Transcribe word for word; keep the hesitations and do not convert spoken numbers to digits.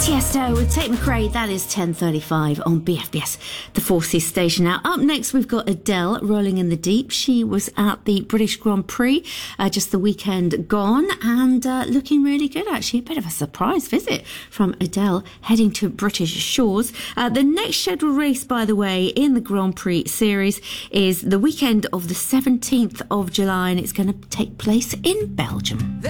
Tiesto with Tate McRae. That is ten thirty-five on B F B S, the Four Seas station. Now, up next, we've got Adele, Rolling in the Deep. She was at the British Grand Prix uh, just the weekend gone and uh, looking really good, actually. A bit of a surprise visit from Adele heading to British shores. Uh, the next scheduled race, by the way, in the Grand Prix series is the weekend of the seventeenth of July, and it's going to take place in Belgium.